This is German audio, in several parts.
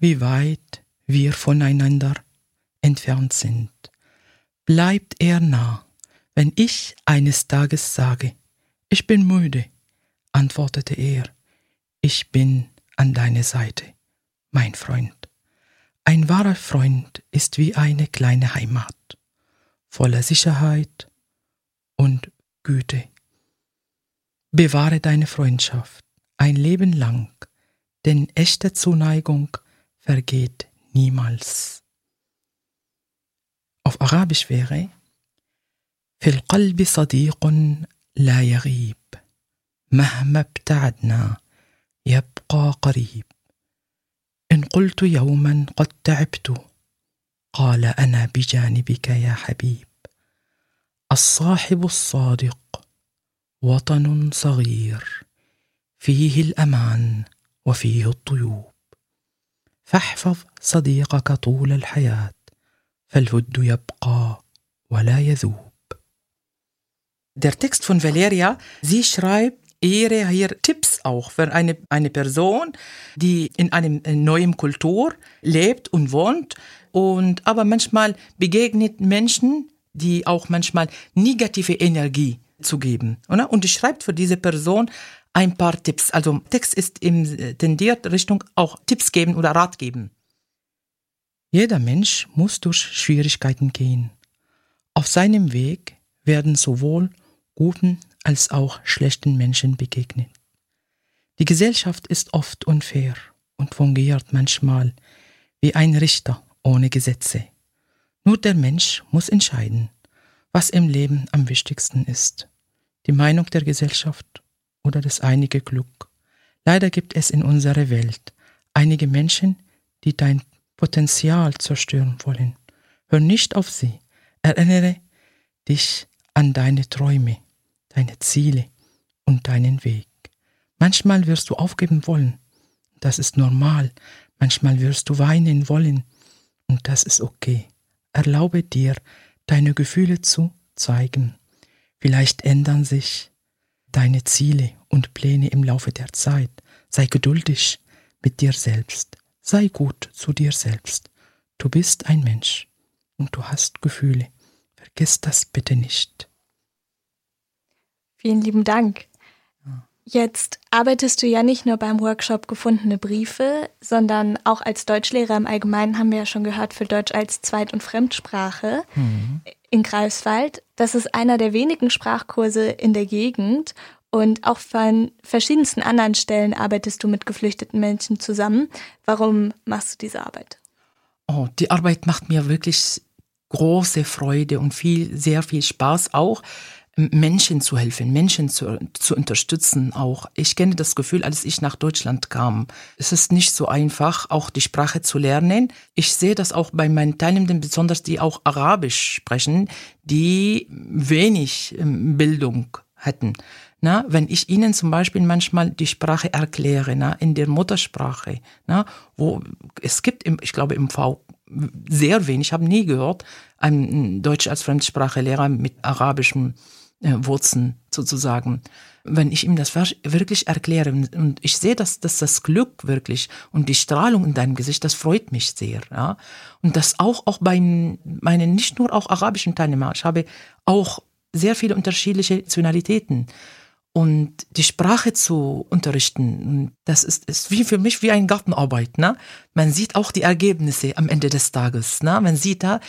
wie weit wir voneinander entfernt sind. Bleibt er nah, wenn ich eines Tages sage, ich bin müde, antwortete er, ich bin an deiner Seite, mein Freund. Ein wahrer Freund ist wie eine kleine Heimat, voller Sicherheit und Güte. Bewahre deine Freundschaft ein Leben lang, denn echte Zuneigung vergeht niemals. Auf Arabisch wäre في القلب صديق لا يغيب مهما ابتعدنا يبقى قريب إن قلت يوما قد تعبت قال أنا بجانبك يا حبيب الصاحب الصادق وطن صغير فيه الأمان وفيه الطيوب فاحفظ صديقك طول الحياة فالود يبقى ولا يذوب. Der Text von Valeria, sie schreibt hier Tipps auch für eine Person, die in einem neuen Kultur lebt und wohnt und aber manchmal begegnet Menschen, die auch manchmal negative Energie zu geben. Oder? Und sie schreibt für diese Person ein paar Tipps. Also Text ist tendiert Richtung auch Tipps geben oder Rat geben. Jeder Mensch muss durch Schwierigkeiten gehen. Auf seinem Weg werden sowohl guten als auch schlechten Menschen begegnen. Die Gesellschaft ist oft unfair und fungiert manchmal wie ein Richter ohne Gesetze. Nur der Mensch muss entscheiden, was im Leben am wichtigsten ist. Die Meinung der Gesellschaft oder das eigene Glück. Leider gibt es in unserer Welt einige Menschen, die dein Potenzial zerstören wollen. Hör nicht auf sie. Erinnere dich an deine Träume, deine Ziele und deinen Weg. Manchmal wirst du aufgeben wollen. Das ist normal. Manchmal wirst du weinen wollen. Und das ist okay. Erlaube dir, deine Gefühle zu zeigen. Vielleicht ändern sich deine Ziele und Pläne im Laufe der Zeit. Sei geduldig mit dir selbst. Sei gut zu dir selbst. Du bist ein Mensch und du hast Gefühle. Vergiss das bitte nicht. Vielen lieben Dank. Jetzt arbeitest du ja nicht nur beim Workshop Gefundene Briefe, sondern auch als Deutschlehrer im Allgemeinen, haben wir ja schon gehört, für Deutsch als Zweit- und Fremdsprache in Greifswald. Das ist einer der wenigen Sprachkurse in der Gegend und auch von verschiedensten anderen Stellen arbeitest du mit geflüchteten Menschen zusammen. Warum machst du diese Arbeit? Oh, die Arbeit macht mir wirklich große Freude und sehr viel Spaß auch. Menschen zu helfen, Menschen zu unterstützen auch. Ich kenne das Gefühl, als ich nach Deutschland kam. Es ist nicht so einfach, auch die Sprache zu lernen. Ich sehe das auch bei meinen Teilnehmenden, besonders die auch Arabisch sprechen, die wenig Bildung hätten. Na, wenn ich ihnen zum Beispiel manchmal die Sprache erkläre, in der Muttersprache, wo es gibt, ich glaube im V sehr wenig, ich habe nie gehört, einen Deutsch als Fremdsprachelehrer mit arabischen Wurzeln sozusagen. Wenn ich ihm das wirklich erkläre und ich sehe, dass das Glück wirklich und die Strahlung in deinem Gesicht, das freut mich sehr. Ja? Und das auch bei meinen nicht nur auch arabischen Teilnehmern. Ich habe auch sehr viele unterschiedliche Nationalitäten. Und die Sprache zu unterrichten, das ist wie für mich wie eine Gartenarbeit. Ne? Man sieht auch die Ergebnisse am Ende des Tages. Ne? Man sieht da,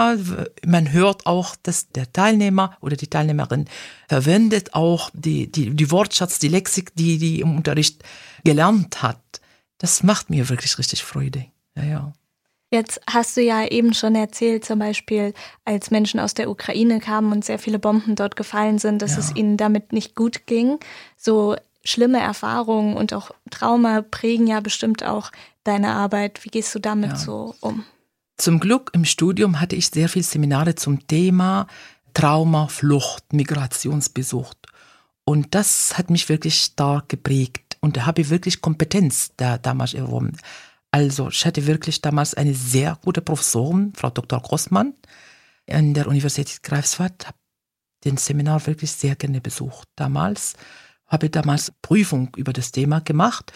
man hört auch, dass der Teilnehmer oder die Teilnehmerin verwendet auch die Wortschatz, die Lexik, die im Unterricht gelernt hat. Das macht mir wirklich richtig Freude. Ja. Jetzt hast du ja eben schon erzählt, zum Beispiel, als Menschen aus der Ukraine kamen und sehr viele Bomben dort gefallen sind, dass es ihnen damit nicht gut ging. So schlimme Erfahrungen und auch Trauma prägen ja bestimmt auch deine Arbeit. Wie gehst du damit so um? Zum Glück im Studium hatte ich sehr viele Seminare zum Thema Trauma, Flucht, Migrationsbesuch. Und das hat mich wirklich stark geprägt. Und da habe ich wirklich Kompetenz damals erworben. Also ich hatte wirklich damals eine sehr gute Professorin, Frau Dr. Grossmann, an der Universität Greifswald. Habe den Seminar wirklich sehr gerne besucht. Habe damals Prüfung über das Thema gemacht.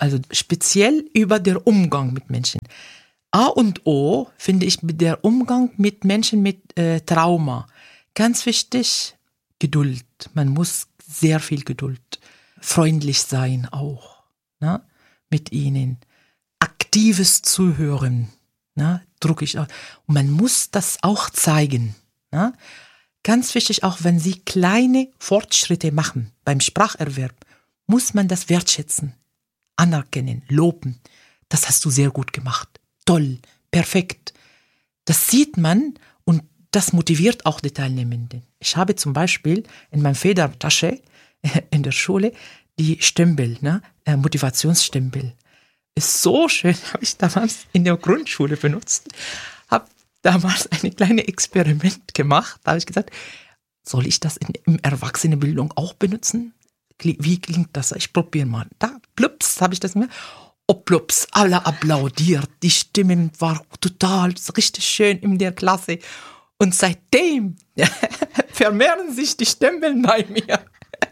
Also speziell über den Umgang mit Menschen. A und O finde ich der Umgang mit Menschen mit Trauma. Ganz wichtig, Geduld. Man muss sehr viel Geduld. Freundlich sein auch, ne? Mit ihnen. Aktives Zuhören, ne? Drücke ich auch. Und man muss das auch zeigen. Ne? Ganz wichtig, auch wenn Sie kleine Fortschritte machen beim Spracherwerb, muss man das wertschätzen, anerkennen, loben. Das hast du sehr gut gemacht. Toll, perfekt. Das sieht man und das motiviert auch die Teilnehmenden. Ich habe zum Beispiel in meiner Federtasche in der Schule die Stempel, ne? Motivationsstempel. Ist so schön, habe ich damals in der Grundschule benutzt. Habe damals ein kleines Experiment gemacht. Da habe ich gesagt, soll ich das in Erwachsenenbildung auch benutzen? Wie klingt das? Ich probiere mal. Da, plups, habe ich das gemacht. Oh, plups, alle applaudiert. Die Stimme war total richtig schön in der Klasse. Und seitdem vermehren sich die Stempel bei mir.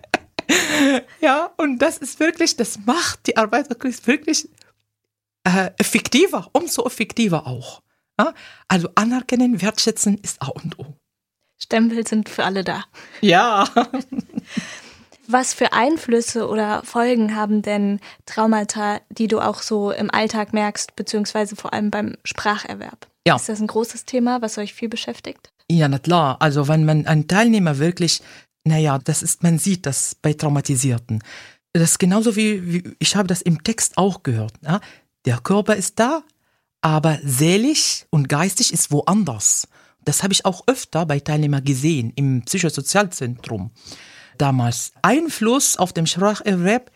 Ja, und das ist wirklich, das macht die Arbeit wirklich effektiver, umso effektiver auch. Ja? Also anerkennen, wertschätzen ist A und O. Stempel sind für alle da. Ja. Was für Einflüsse oder Folgen haben denn Traumata, die du auch so im Alltag merkst, beziehungsweise vor allem beim Spracherwerb? Ja. Ist das ein großes Thema, was euch viel beschäftigt? Ja, na klar. Also wenn man einen Teilnehmer wirklich, man sieht das bei Traumatisierten. Das ist genauso wie ich habe das im Text auch gehört. Ja? Der Körper ist da, aber seelisch und geistig ist woanders. Das habe ich auch öfter bei Teilnehmern gesehen im Psychosozialzentrum. Damals Einfluss auf den Spracherwerb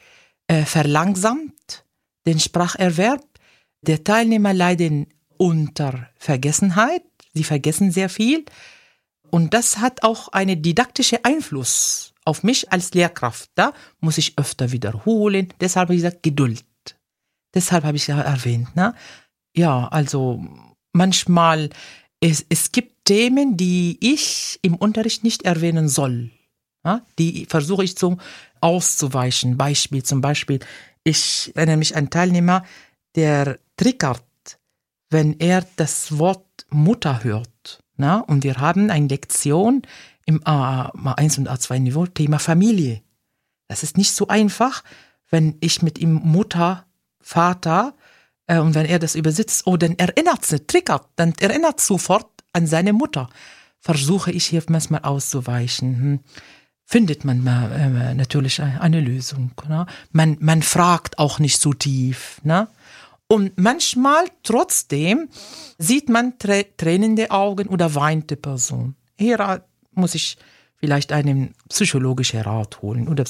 verlangsamt den Spracherwerb. Der Teilnehmer leiden unter Vergessenheit. Sie vergessen sehr viel. Und das hat auch einen didaktischen Einfluss auf mich als Lehrkraft. Da muss ich öfter wiederholen. Deshalb habe ich gesagt, Geduld. Deshalb habe ich ja erwähnt. Ne? Ja, also manchmal, es gibt Themen, die ich im Unterricht nicht erwähnen soll. Ja? Die versuche ich so auszuweichen. Zum Beispiel, ich erinnere mich an einen Teilnehmer, der triggert, wenn er das Wort Mutter hört. Na? Und wir haben eine Lektion im A1 und A2-Niveau, Thema Familie. Das ist nicht so einfach, wenn ich mit ihm Mutter, Vater, und wenn er das übersetzt, dann erinnert es, triggert, dann erinnert sofort an seine Mutter. Versuche ich hier manchmal auszuweichen. Findet man natürlich eine Lösung. Ne? Man fragt auch nicht so tief. Ne? Und manchmal trotzdem sieht man tränende Augen oder weinte Person. Hier muss ich vielleicht einen psychologischen Rat holen oder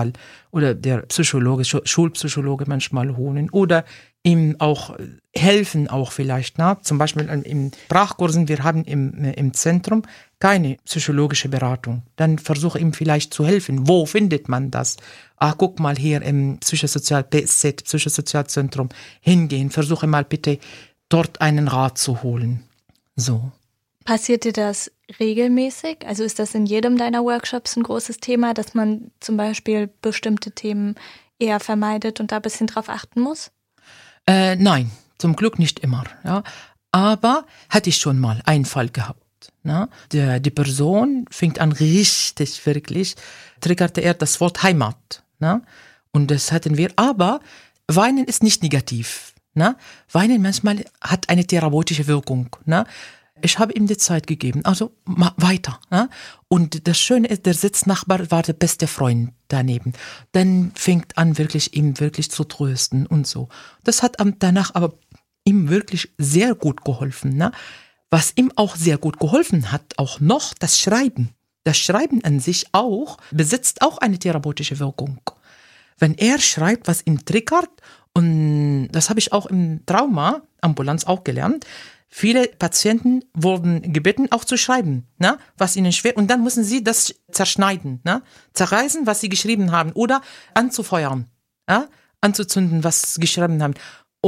der Schulpsychologe manchmal holen oder ihm auch helfen auch vielleicht. Ne? Zum Beispiel im Sprachkursen, wir haben im Zentrum keine psychologische Beratung. Dann versuche ihm vielleicht zu helfen. Wo findet man das? Guck mal hier im Psychosozialzentrum hingehen. Versuche mal bitte dort einen Rat zu holen. So. Passiert dir das regelmäßig? Also ist das in jedem deiner Workshops ein großes Thema, dass man zum Beispiel bestimmte Themen eher vermeidet und da ein bisschen drauf achten muss? Nein, zum Glück nicht immer. Ja. Aber hatte ich schon mal einen Fall gehabt. Ne? Die Person fängt an richtig, wirklich, triggerte er das Wort Heimat. Ne? Und das hatten wir. Aber Weinen ist nicht negativ. Ne? Weinen manchmal hat eine therapeutische Wirkung. Ne? Ich habe ihm die Zeit gegeben, also weiter. Ne? Und das Schöne ist, der Sitznachbar war der beste Freund daneben. Dann fängt an, ihm wirklich zu trösten und so. Das hat danach aber ihm wirklich sehr gut geholfen. Ne? Was ihm auch sehr gut geholfen hat, auch noch das Schreiben. Das Schreiben an sich auch besitzt auch eine therapeutische Wirkung. Wenn er schreibt, was ihn triggert, und das habe ich auch im Trauma-Ambulanz auch gelernt, viele Patienten wurden gebeten, auch zu schreiben, ne, was ihnen schwer, und dann müssen sie das zerschneiden, ne, zerreißen, was sie geschrieben haben, oder anzufeuern, ja, anzuzünden, was sie geschrieben haben,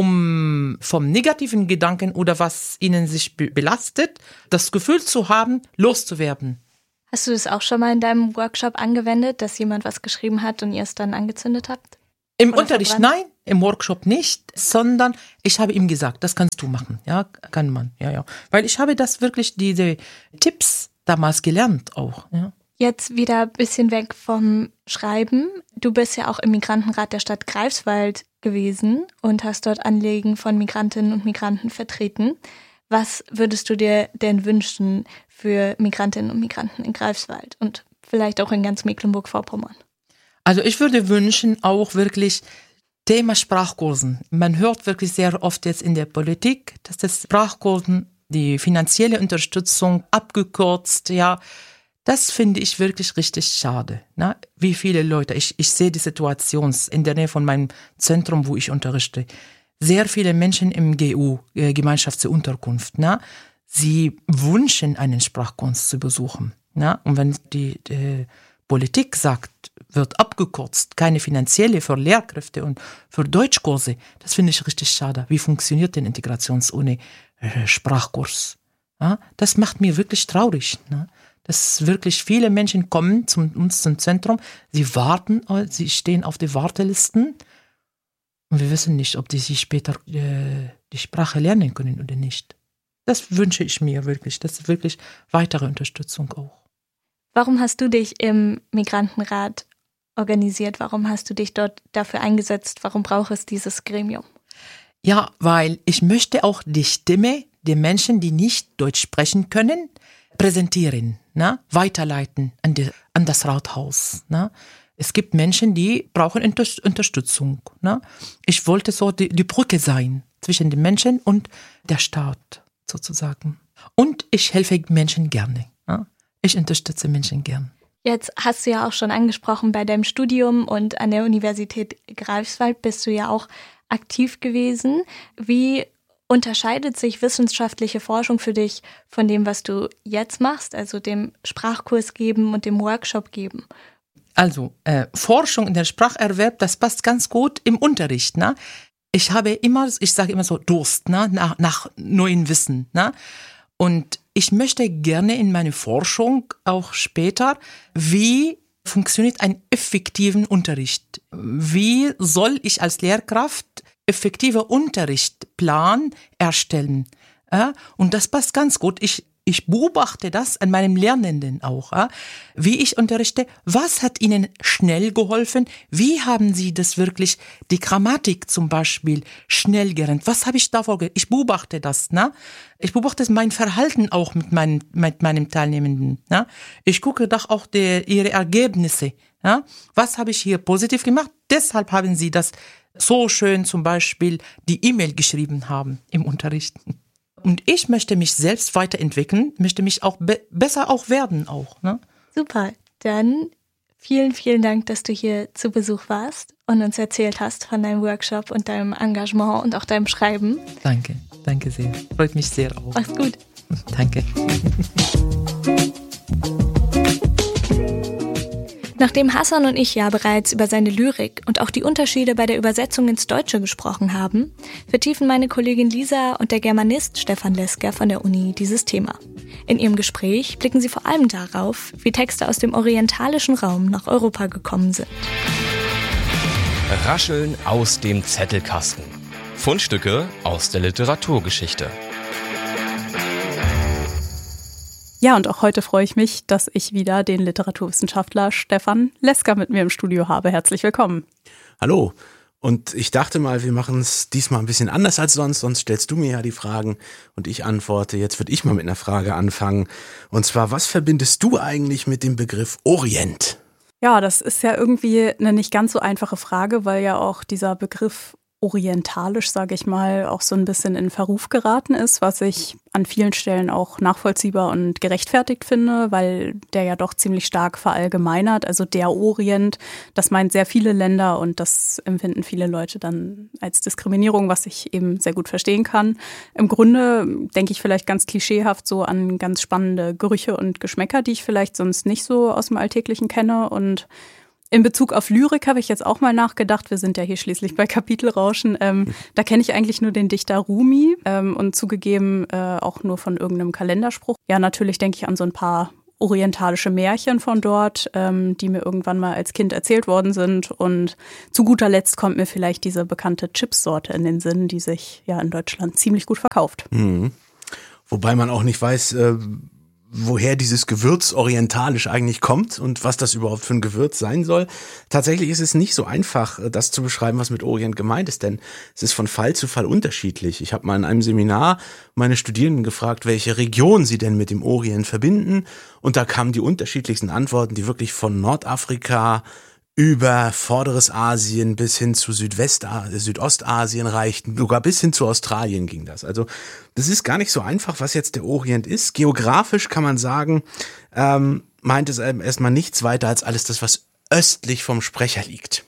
um vom negativen Gedanken oder was ihnen sich belastet, das Gefühl zu haben, loszuwerden. Hast du das auch schon mal in deinem Workshop angewendet, dass jemand was geschrieben hat und ihr es dann angezündet habt? Im Unterricht nein, im Workshop nicht, sondern ich habe ihm gesagt, das kannst du machen. Ja, kann man. Ja. Weil ich habe das wirklich, diese Tipps damals gelernt auch. Ja. Jetzt wieder ein bisschen weg vom Schreiben. Du bist ja auch im Migrantenrat der Stadt Greifswald gewesen und hast dort Anliegen von Migrantinnen und Migranten vertreten. Was würdest du dir denn wünschen für Migrantinnen und Migranten in Greifswald und vielleicht auch in ganz Mecklenburg-Vorpommern? Also ich würde wünschen auch wirklich Thema Sprachkursen. Man hört wirklich sehr oft jetzt in der Politik, dass das Sprachkursen, die finanzielle Unterstützung abgekürzt, ja, das finde ich wirklich richtig schade. Ne? Wie viele Leute, ich sehe die Situation in der Nähe von meinem Zentrum, wo ich unterrichte. Sehr viele Menschen im GU, Gemeinschaft zur Unterkunft, ne? Sie wünschen, einen Sprachkurs zu besuchen. Ne? Und wenn die Politik sagt, wird abgekürzt, keine finanzielle für Lehrkräfte und für Deutschkurse, das finde ich richtig schade. Wie funktioniert denn Integration ohne Sprachkurs? Ja? Das macht mir wirklich traurig. Ne? Dass wirklich viele Menschen kommen uns zum Zentrum, sie warten, sie stehen auf den Wartelisten und wir wissen nicht, ob sie später die Sprache lernen können oder nicht. Das wünsche ich mir wirklich, das ist wirklich weitere Unterstützung auch. Warum hast du dich im Migrantenrat organisiert? Warum hast du dich dort dafür eingesetzt? Warum braucht es dieses Gremium? Ja, weil ich möchte auch die Stimme der Menschen, die nicht Deutsch sprechen können, präsentieren, ne? Weiterleiten an das Rathaus. Ne? Es gibt Menschen, die brauchen Unterstützung. Ne? Ich wollte so die Brücke sein zwischen den Menschen und der Staat sozusagen. Und ich helfe Menschen gerne. Ne? Ich unterstütze Menschen gern. Jetzt hast du ja auch schon angesprochen, bei deinem Studium und an der Universität Greifswald bist du ja auch aktiv gewesen. Wie unterscheidet sich wissenschaftliche Forschung für dich von dem, was du jetzt machst, also dem Sprachkurs geben und dem Workshop geben? Also Forschung in der Spracherwerb, das passt ganz gut im Unterricht. Ne? Ich sage immer so Durst, ne? nach neuen Wissen. Ne? Und ich möchte gerne in meine Forschung auch später, wie funktioniert ein effektiven Unterricht? Wie soll ich als Lehrkraft effektive Unterrichtsplan erstellen? Und das passt ganz gut. Ich beobachte das an meinem Lernenden auch, wie ich unterrichte. Was hat ihnen schnell geholfen? Wie haben sie das wirklich, die Grammatik zum Beispiel, schnell gelernt? Was habe ich davor gelernt? Ich beobachte das. Ne? Ich beobachte mein Verhalten auch mit meinem Teilnehmenden. Ne? Ich gucke doch auch ihre Ergebnisse. Ja? Was habe ich hier positiv gemacht? Deshalb haben sie das so schön zum Beispiel die E-Mail geschrieben haben im Unterricht. Und ich möchte mich selbst weiterentwickeln, möchte mich auch besser auch werden auch. Ne? Super, dann vielen, vielen Dank, dass du hier zu Besuch warst und uns erzählt hast von deinem Workshop und deinem Engagement und auch deinem Schreiben. Danke sehr. Freut mich sehr auch. Mach's gut. Danke. Nachdem Hassan und ich ja bereits über seine Lyrik und auch die Unterschiede bei der Übersetzung ins Deutsche gesprochen haben, vertiefen meine Kollegin Lisa und der Germanist Stefan Lesker von der Uni dieses Thema. In ihrem Gespräch blicken sie vor allem darauf, wie Texte aus dem orientalischen Raum nach Europa gekommen sind. Rascheln aus dem Zettelkasten. Fundstücke aus der Literaturgeschichte. Ja, und auch heute freue ich mich, dass ich wieder den Literaturwissenschaftler Stefan Lesker mit mir im Studio habe. Herzlich willkommen. Hallo. Und ich dachte mal, wir machen es diesmal ein bisschen anders als sonst. Sonst stellst du mir ja die Fragen und ich antworte. Jetzt würde ich mal mit einer Frage anfangen. Und zwar, was verbindest du eigentlich mit dem Begriff Orient? Ja, das ist ja irgendwie eine nicht ganz so einfache Frage, weil ja auch dieser Begriff orientalisch, sage ich mal, auch so ein bisschen in Verruf geraten ist, was ich an vielen Stellen auch nachvollziehbar und gerechtfertigt finde, weil der ja doch ziemlich stark verallgemeinert. Also der Orient, das meint sehr viele Länder und das empfinden viele Leute dann als Diskriminierung, was ich eben sehr gut verstehen kann. Im Grunde denke ich vielleicht ganz klischeehaft so an ganz spannende Gerüche und Geschmäcker, die ich vielleicht sonst nicht so aus dem Alltäglichen kenne. Und in Bezug auf Lyrik habe ich jetzt auch mal nachgedacht, wir sind ja hier schließlich bei Kapitelrauschen, da kenne ich eigentlich nur den Dichter Rumi und zugegeben auch nur von irgendeinem Kalenderspruch. Ja, natürlich denke ich an so ein paar orientalische Märchen von dort, die mir irgendwann mal als Kind erzählt worden sind. Und zu guter Letzt kommt mir vielleicht diese bekannte Chipssorte in den Sinn, die sich ja in Deutschland ziemlich gut verkauft. Mhm. Wobei man auch nicht weiß, woher dieses Gewürz orientalisch eigentlich kommt und was das überhaupt für ein Gewürz sein soll. Tatsächlich ist es nicht so einfach, das zu beschreiben, was mit Orient gemeint ist, denn es ist von Fall zu Fall unterschiedlich. Ich habe mal in einem Seminar meine Studierenden gefragt, welche Region sie denn mit dem Orient verbinden, und da kamen die unterschiedlichsten Antworten, die wirklich von Nordafrika über vorderes Asien bis hin zu Südostasien reichten, sogar bis hin zu Australien ging das. Also das ist gar nicht so einfach, was jetzt der Orient ist. Geografisch kann man sagen, meint es erstmal nichts weiter als alles das, was östlich vom Sprecher liegt.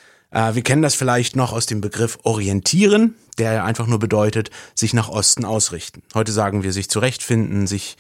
Wir kennen das vielleicht noch aus dem Begriff orientieren, der ja einfach nur bedeutet, sich nach Osten ausrichten. Heute sagen wir sich zurechtfinden, sich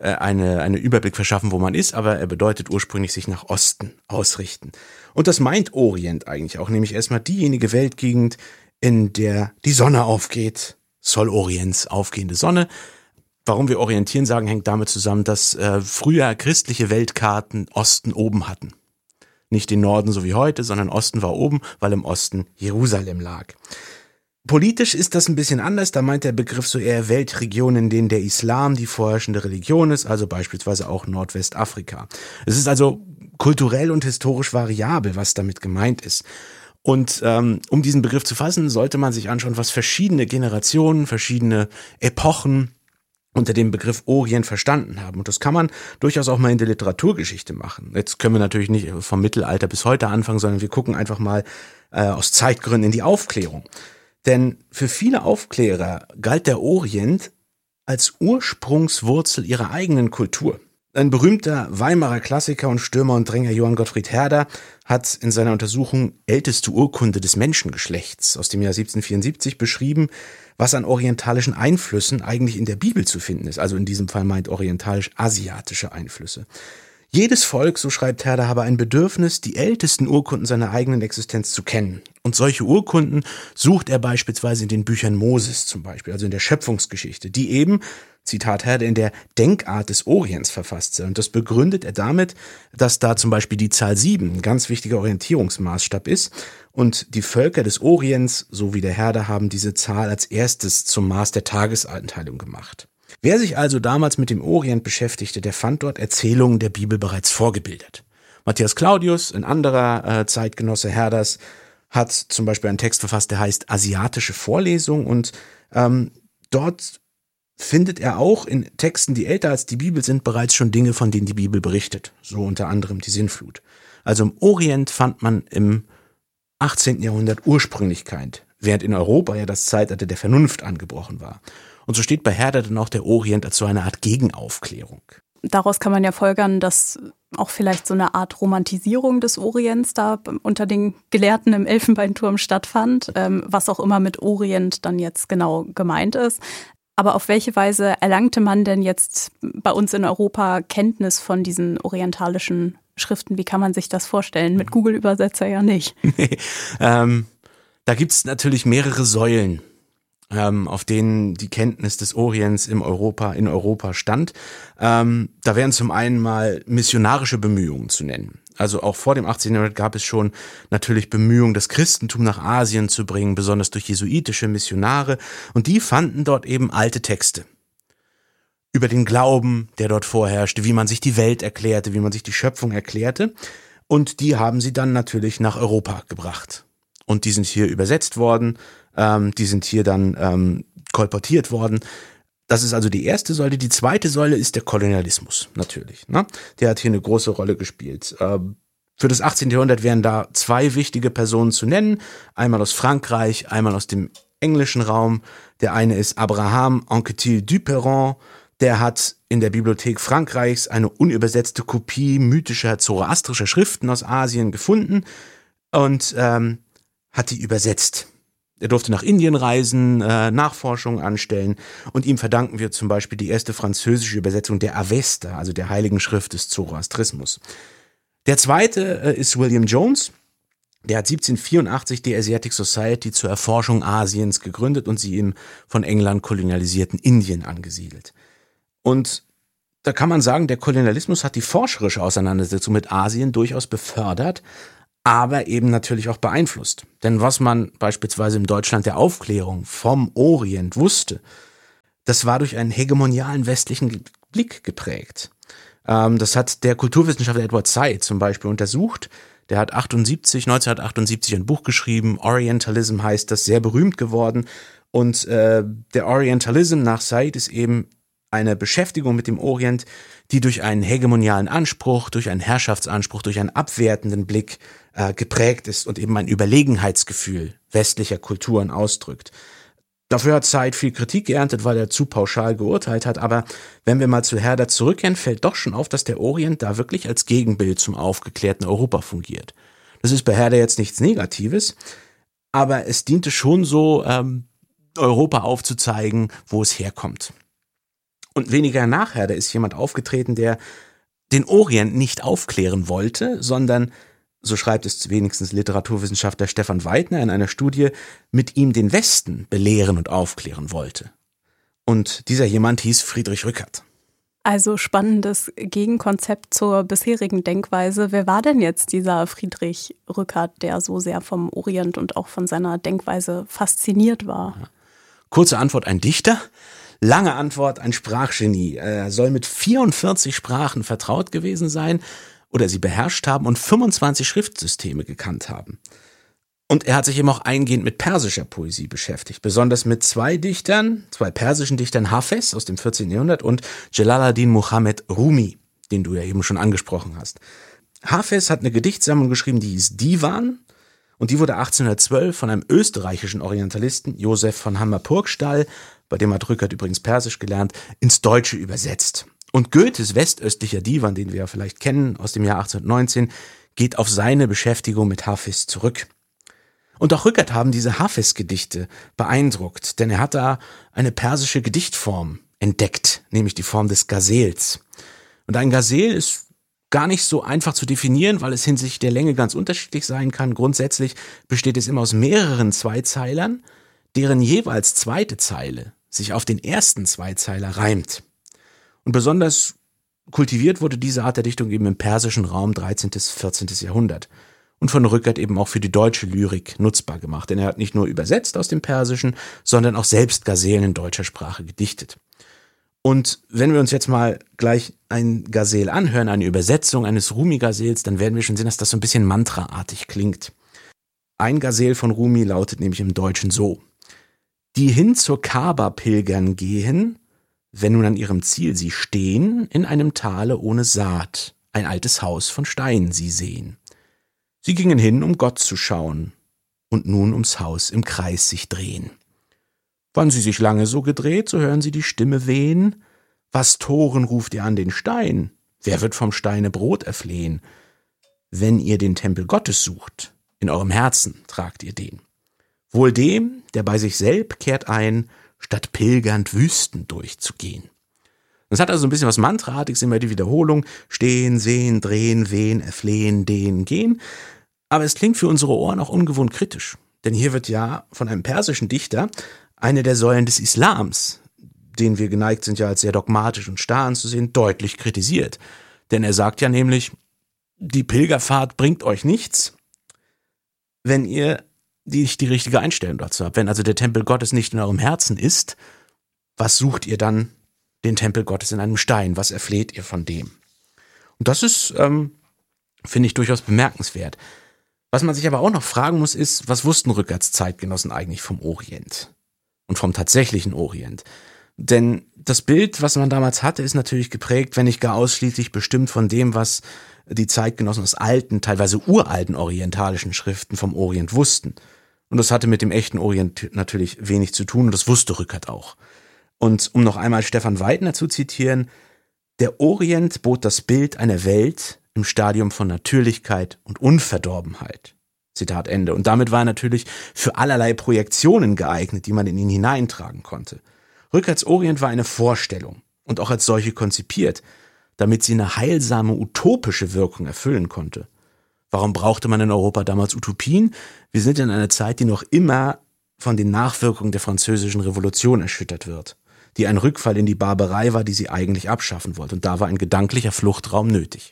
eine Überblick verschaffen, wo man ist, aber er bedeutet ursprünglich sich nach Osten ausrichten. Und das meint Orient eigentlich auch, nämlich erstmal diejenige Weltgegend, in der die Sonne aufgeht, Sol Orients, aufgehende Sonne. Warum wir orientieren sagen, hängt damit zusammen, dass früher christliche Weltkarten Osten oben hatten. Nicht den Norden so wie heute, sondern Osten war oben, weil im Osten Jerusalem lag. Politisch ist das ein bisschen anders, da meint der Begriff so eher Weltregionen, in denen der Islam die vorherrschende Religion ist, also beispielsweise auch Nordwestafrika. Es ist also kulturell und historisch variabel, was damit gemeint ist. Und um diesen Begriff zu fassen, sollte man sich anschauen, was verschiedene Generationen, verschiedene Epochen unter dem Begriff Orient verstanden haben. Und das kann man durchaus auch mal in der Literaturgeschichte machen. Jetzt können wir natürlich nicht vom Mittelalter bis heute anfangen, sondern wir gucken einfach mal aus Zeitgründen in die Aufklärung. Denn für viele Aufklärer galt der Orient als Ursprungswurzel ihrer eigenen Kultur. Ein berühmter Weimarer Klassiker und Stürmer und Dränger Johann Gottfried Herder hat in seiner Untersuchung Älteste Urkunde des Menschengeschlechts aus dem Jahr 1774 beschrieben, was an orientalischen Einflüssen eigentlich in der Bibel zu finden ist. Also in diesem Fall meint orientalisch-asiatische Einflüsse. Jedes Volk, so schreibt Herder, habe ein Bedürfnis, die ältesten Urkunden seiner eigenen Existenz zu kennen. Und solche Urkunden sucht er beispielsweise in den Büchern Moses zum Beispiel, also in der Schöpfungsgeschichte, die eben, Zitat Herder, in der Denkart des Orients verfasst sind. Und das begründet er damit, dass da zum Beispiel die Zahl 7 ein ganz wichtiger Orientierungsmaßstab ist. Und die Völker des Orients, so wie der Herder, haben diese Zahl als erstes zum Maß der Tageseinteilung gemacht. Wer sich also damals mit dem Orient beschäftigte, der fand dort Erzählungen der Bibel bereits vorgebildet. Matthias Claudius, ein anderer Zeitgenosse Herders, hat zum Beispiel einen Text verfasst, der heißt Asiatische Vorlesung, und dort findet er auch in Texten, die älter als die Bibel sind, bereits schon Dinge, von denen die Bibel berichtet, so unter anderem die Sintflut. Also im Orient fand man im 18. Jahrhundert Ursprünglichkeit, während in Europa ja das Zeitalter der Vernunft angebrochen war. Und so steht bei Herder dann auch der Orient als so eine Art Gegenaufklärung. Daraus kann man ja folgern, dass auch vielleicht so eine Art Romantisierung des Orients da unter den Gelehrten im Elfenbeinturm stattfand, was auch immer mit Orient dann jetzt genau gemeint ist. Aber auf welche Weise erlangte man denn jetzt bei uns in Europa Kenntnis von diesen orientalischen Schriften? Wie kann man sich das vorstellen? Mit Google-Übersetzer ja nicht. Nee, da gibt's natürlich mehrere Säulen, auf denen die Kenntnis des Orients in Europa stand. Da wären zum einen mal missionarische Bemühungen zu nennen. Also auch vor dem 18. Jahrhundert gab es schon natürlich Bemühungen, das Christentum nach Asien zu bringen, besonders durch jesuitische Missionare. Und die fanden dort eben alte Texte über den Glauben, der dort vorherrschte, wie man sich die Welt erklärte, wie man sich die Schöpfung erklärte. Und die haben sie dann natürlich nach Europa gebracht. Und die sind hier übersetzt worden, die sind hier dann kolportiert worden. Das ist also die erste Säule. Die zweite Säule ist der Kolonialismus, natürlich. Ne? Der hat hier eine große Rolle gespielt. Für das 18. Jahrhundert wären da zwei wichtige Personen zu nennen. Einmal aus Frankreich, einmal aus dem englischen Raum. Der eine ist Abraham Anquetil Duperron. Der hat in der Bibliothek Frankreichs eine unübersetzte Kopie mythischer zoroastrischer Schriften aus Asien gefunden und hat die übersetzt. Er durfte nach Indien reisen, Nachforschungen anstellen, und ihm verdanken wir zum Beispiel die erste französische Übersetzung der Avesta, also der Heiligen Schrift des Zoroastrismus. Der zweite ist William Jones. Der hat 1784 die Asiatic Society zur Erforschung Asiens gegründet und sie im von England kolonialisierten Indien angesiedelt. Und da kann man sagen, der Kolonialismus hat die forscherische Auseinandersetzung mit Asien durchaus befördert, aber eben natürlich auch beeinflusst. Denn was man beispielsweise im Deutschland der Aufklärung vom Orient wusste, das war durch einen hegemonialen westlichen Blick geprägt. Das hat der Kulturwissenschaftler Edward Said zum Beispiel untersucht. Der hat 1978 ein Buch geschrieben, Orientalism heißt das, sehr berühmt geworden. Und der Orientalism nach Said ist eben eine Beschäftigung mit dem Orient, die durch einen hegemonialen Anspruch, durch einen Herrschaftsanspruch, durch einen abwertenden Blick geprägt ist und eben ein Überlegenheitsgefühl westlicher Kulturen ausdrückt. Dafür hat Said viel Kritik geerntet, weil er zu pauschal geurteilt hat, aber wenn wir mal zu Herder zurückkehren, fällt doch schon auf, dass der Orient da wirklich als Gegenbild zum aufgeklärten Europa fungiert. Das ist bei Herder jetzt nichts Negatives, aber es diente schon so, Europa aufzuzeigen, wo es herkommt. Und weniger nach Herder ist jemand aufgetreten, der den Orient nicht aufklären wollte, sondern, so schreibt es wenigstens Literaturwissenschaftler Stefan Weidner in einer Studie, mit ihm den Westen belehren und aufklären wollte. Und dieser jemand hieß Friedrich Rückert. Also spannendes Gegenkonzept zur bisherigen Denkweise. Wer war denn jetzt dieser Friedrich Rückert, der so sehr vom Orient und auch von seiner Denkweise fasziniert war? Kurze Antwort, ein Dichter. Lange Antwort, ein Sprachgenie. Er soll mit 44 Sprachen vertraut gewesen sein oder sie beherrscht haben und 25 Schriftsysteme gekannt haben. Und er hat sich eben auch eingehend mit persischer Poesie beschäftigt, besonders mit zwei persischen Dichtern, Hafez aus dem 14. Jahrhundert und Jalaluddin Muhammad Rumi, den du ja eben schon angesprochen hast. Hafez hat eine Gedichtsammlung geschrieben, die hieß Divan, und die wurde 1812 von einem österreichischen Orientalisten, Josef von Hammer-Purgstall, bei dem hat Rückert übrigens Persisch gelernt, ins Deutsche übersetzt. Und Goethes westöstlicher Divan, den wir ja vielleicht kennen, aus dem Jahr 1819, geht auf seine Beschäftigung mit Hafez zurück. Und auch Rückert haben diese Hafez-Gedichte beeindruckt, denn er hat da eine persische Gedichtform entdeckt, nämlich die Form des Gazels. Und ein Gazel ist gar nicht so einfach zu definieren, weil es hinsichtlich der Länge ganz unterschiedlich sein kann. Grundsätzlich besteht es immer aus mehreren Zweizeilern, deren jeweils zweite Zeile sich auf den ersten Zweizeiler reimt. Und besonders kultiviert wurde diese Art der Dichtung eben im persischen Raum 13. bis 14. Jahrhundert. Und von Rückert eben auch für die deutsche Lyrik nutzbar gemacht, denn er hat nicht nur übersetzt aus dem Persischen, sondern auch selbst Gazellen in deutscher Sprache gedichtet. Und wenn wir uns jetzt mal gleich ein Gazel anhören, eine Übersetzung eines Rumi-Gazels, dann werden wir schon sehen, dass das so ein bisschen mantraartig klingt. Ein Gazel von Rumi lautet nämlich im Deutschen so: Die hin zur Kaaba pilgern gehen, wenn nun an ihrem Ziel sie stehen, in einem Tale ohne Saat, ein altes Haus von Stein sie sehen. Sie gingen hin, um Gott zu schauen, und nun ums Haus im Kreis sich drehen. Wann sie sich lange so gedreht, so hören sie die Stimme wehen: Was Toren ruft ihr an den Stein? Wer wird vom Steine Brot erflehen? Wenn ihr den Tempel Gottes sucht, in eurem Herzen tragt ihr den. Wohl dem, der bei sich selb kehrt ein, statt pilgernd Wüsten durchzugehen. Das hat also ein bisschen was Mantraartiges, immer die Wiederholung: Stehen, sehen, drehen, wehen, erflehen, den, gehen. Aber es klingt für unsere Ohren auch ungewohnt kritisch. Denn hier wird ja von einem persischen Dichter eine der Säulen des Islams, den wir geneigt sind ja als sehr dogmatisch und starr anzusehen, deutlich kritisiert. Denn er sagt ja nämlich, die Pilgerfahrt bringt euch nichts, wenn ihr nicht die richtige Einstellung dazu habt. Wenn also der Tempel Gottes nicht in eurem Herzen ist, was sucht ihr dann den Tempel Gottes in einem Stein? Was erfleht ihr von dem? Und das ist, finde ich, durchaus bemerkenswert. Was man sich aber auch noch fragen muss, ist, was wussten Rückerts Zeitgenossen eigentlich vom Orient und vom tatsächlichen Orient? Denn das Bild, was man damals hatte, ist natürlich geprägt, wenn nicht gar ausschließlich bestimmt von dem, was die Zeitgenossen aus alten, teilweise uralten orientalischen Schriften vom Orient wussten. Und das hatte mit dem echten Orient natürlich wenig zu tun, und das wusste Rückert auch. Und um noch einmal Stefan Weidner zu zitieren: Der Orient bot das Bild einer Welt im Stadium von Natürlichkeit und Unverdorbenheit. Zitat Ende. Und damit war er natürlich für allerlei Projektionen geeignet, die man in ihn hineintragen konnte. Rückerts Orient war eine Vorstellung und auch als solche konzipiert, damit sie eine heilsame, utopische Wirkung erfüllen konnte. Warum brauchte man in Europa damals Utopien? Wir sind in einer Zeit, die noch immer von den Nachwirkungen der Französischen Revolution erschüttert wird. die ein Rückfall in die Barbarei war, die sie eigentlich abschaffen wollte. Und da war ein gedanklicher Fluchtraum nötig.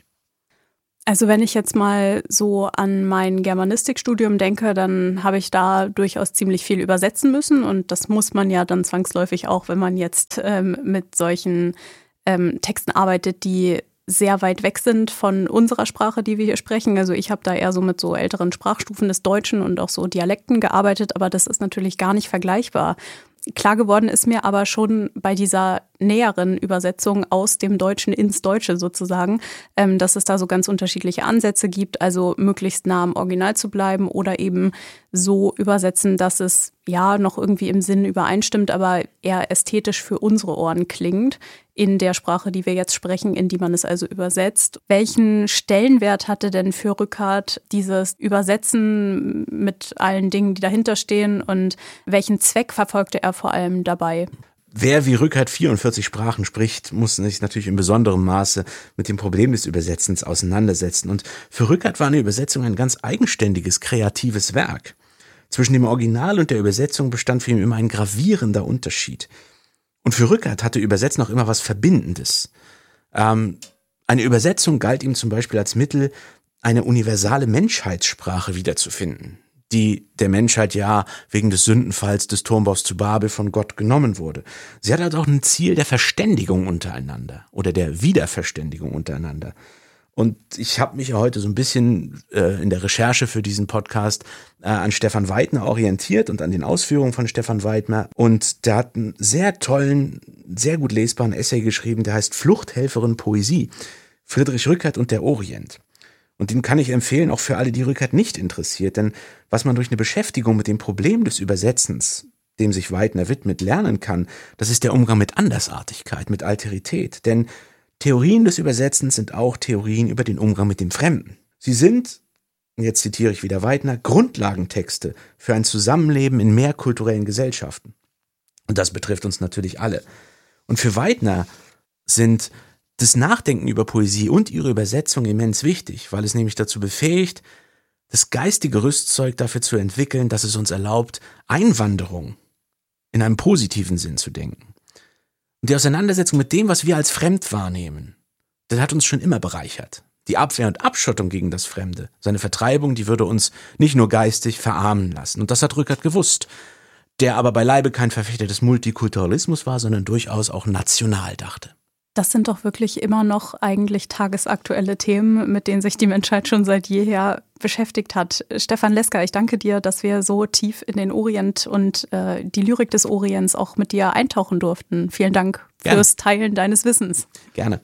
Also wenn ich jetzt mal so an mein Germanistikstudium denke, dann habe ich da durchaus ziemlich viel übersetzen müssen und das muss man ja dann zwangsläufig auch, wenn man jetzt mit solchen Texten arbeitet, die sehr weit weg sind von unserer Sprache, die wir hier sprechen. Also ich habe da eher so mit so älteren Sprachstufen des Deutschen und auch so Dialekten gearbeitet, aber das ist natürlich gar nicht vergleichbar. Klar geworden ist mir aber schon bei dieser näheren Übersetzung aus dem Deutschen ins Deutsche sozusagen, dass es da so ganz unterschiedliche Ansätze gibt, also möglichst nah am Original zu bleiben oder eben so übersetzen, dass es ja noch irgendwie im Sinn übereinstimmt, aber eher ästhetisch für unsere Ohren klingt in der Sprache, die wir jetzt sprechen, in die man es also übersetzt. Welchen Stellenwert hatte denn für Rückert dieses Übersetzen mit allen Dingen, die dahinter stehen und welchen Zweck verfolgte er vor allem dabei? Wer wie Rückert 44 Sprachen spricht, muss sich natürlich in besonderem Maße mit dem Problem des Übersetzens auseinandersetzen. Und für Rückert war eine Übersetzung ein ganz eigenständiges, kreatives Werk. Zwischen dem Original und der Übersetzung bestand für ihn immer ein gravierender Unterschied. Und für Rückert hatte Übersetzen auch immer was Verbindendes. Eine Übersetzung galt ihm zum Beispiel als Mittel, eine universale Menschheitssprache wiederzufinden, die der Menschheit ja wegen des Sündenfalls des Turmbaus zu Babel von Gott genommen wurde. Sie hat also auch ein Ziel der Verständigung untereinander oder der Wiederverständigung untereinander. Und ich habe mich ja heute so ein bisschen in der Recherche für diesen Podcast an Stefan Weidner orientiert und an den Ausführungen von Stefan Weidner. Und der hat einen sehr tollen, sehr gut lesbaren Essay geschrieben, der heißt Fluchthelferin Poesie, Friedrich Rückert und der Orient. Und den kann ich empfehlen, auch für alle, die Rückert nicht interessiert. Denn was man durch eine Beschäftigung mit dem Problem des Übersetzens, dem sich Weidner widmet, lernen kann, das ist der Umgang mit Andersartigkeit, mit Alterität. Denn Theorien des Übersetzens sind auch Theorien über den Umgang mit dem Fremden. Sie sind, jetzt zitiere ich wieder Weidner, Grundlagentexte für ein Zusammenleben in mehrkulturellen Gesellschaften. Und das betrifft uns natürlich alle. Und für Weidner sind das Nachdenken über Poesie und ihre Übersetzung immens wichtig, weil es nämlich dazu befähigt, das geistige Rüstzeug dafür zu entwickeln, dass es uns erlaubt, Einwanderung in einem positiven Sinn zu denken. Und die Auseinandersetzung mit dem, was wir als fremd wahrnehmen, das hat uns schon immer bereichert. Die Abwehr und Abschottung gegen das Fremde, seine Vertreibung, die würde uns nicht nur geistig verarmen lassen. Und das hat Rückert gewusst, der aber beileibe kein Verfechter des Multikulturalismus war, sondern durchaus auch national dachte. Das sind doch wirklich immer noch eigentlich tagesaktuelle Themen, mit denen sich die Menschheit schon seit jeher beschäftigt hat. Stefan Leska, ich danke dir, dass wir so tief in den Orient und die Lyrik des Orients auch mit dir eintauchen durften. Vielen Dank fürs Teilen deines Wissens. Gerne.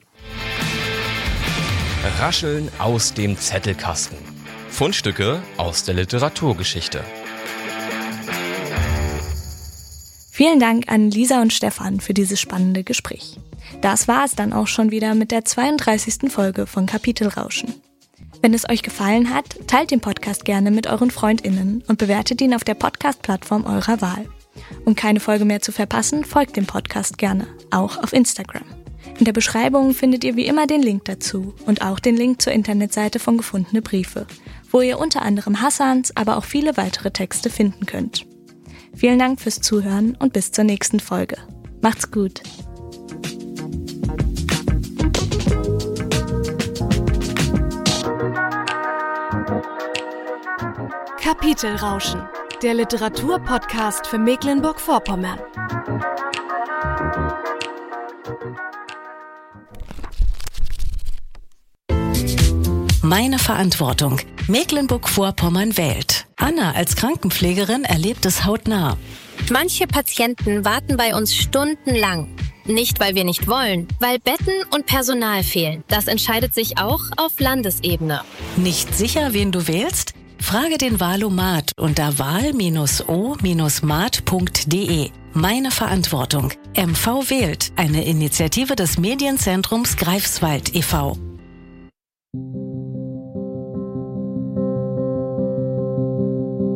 Rascheln aus dem Zettelkasten. Fundstücke aus der Literaturgeschichte. Vielen Dank an Lisa und Stefan für dieses spannende Gespräch. Das war es dann auch schon wieder mit der 32. Folge von Kapitelrauschen. Wenn es euch gefallen hat, teilt den Podcast gerne mit euren FreundInnen und bewertet ihn auf der Podcast-Plattform eurer Wahl. Um keine Folge mehr zu verpassen, folgt dem Podcast gerne, auch auf Instagram. In der Beschreibung findet ihr wie immer den Link dazu und auch den Link zur Internetseite von Gefundene Briefe, wo ihr unter anderem Hassans, aber auch viele weitere Texte finden könnt. Vielen Dank fürs Zuhören und bis zur nächsten Folge. Macht's gut! Kapitelrauschen, der Literaturpodcast für Mecklenburg-Vorpommern. Meine Verantwortung. Mecklenburg-Vorpommern wählt. Anna als Krankenpflegerin erlebt es hautnah. Manche Patienten warten bei uns stundenlang. Nicht, weil wir nicht wollen, weil Betten und Personal fehlen. Das entscheidet sich auch auf Landesebene. Nicht sicher, wen du wählst? Frage den Wahlomat unter wahl-o-mat.de. Meine Verantwortung. MV wählt, eine Initiative des Medienzentrums Greifswald e.V.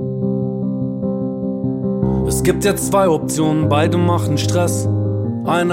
Es gibt jetzt zwei Optionen, beide machen Stress. Eine